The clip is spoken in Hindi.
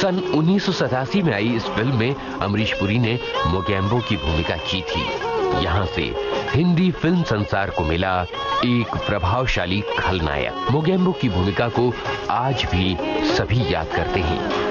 सन 1987 में आई इस फिल्म में अमरीश पुरी ने मोगैम्बो की भूमिका की थी। यहाँ से हिंदी फिल्म संसार को मिला एक प्रभावशाली खलनायक। मोगैम्बो की भूमिका को आज भी सभी याद करते हैं।